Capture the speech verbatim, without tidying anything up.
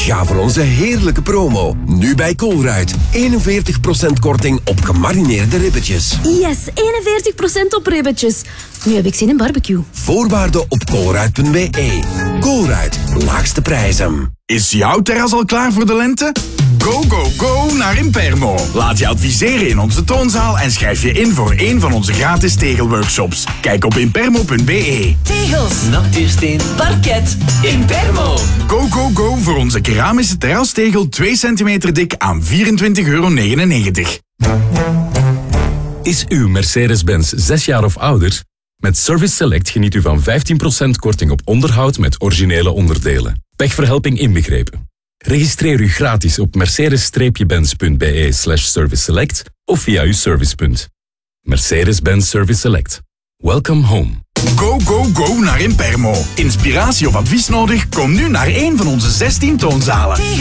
Ga voor onze heerlijke promo. Nu bij Colruyt. eenenveertig procent korting op gemarineerde ribbetjes. Yes, eenenveertig procent op ribbetjes. Nu heb ik zin in barbecue. Voorwaarden op colruyt punt b e. Colruyt. Laagste prijzen. Is jouw terras al klaar voor de lente? Go, go, go naar Impermo. Laat je adviseren in onze toonzaal en schrijf je in voor een van onze gratis tegelworkshops. Kijk op impermo punt b e. Tegels, natuursteen, parket. Impermo. Go, go, go voor onze keramische terrastegel twee centimeter dik aan vierentwintig euro negenennegentig. Is uw Mercedes-Benz zes jaar of ouder? Met Service Select geniet u van vijftien procent korting op onderhoud met originele onderdelen. Pechverhelping inbegrepen. Registreer u gratis op mercedes benz punt b e slash service select of via uw servicepunt. Mercedes-Benz Service Select. Welcome home. Go, go, go naar Impermo. Inspiratie of advies nodig? Kom nu naar een van onze zestien toonzalen.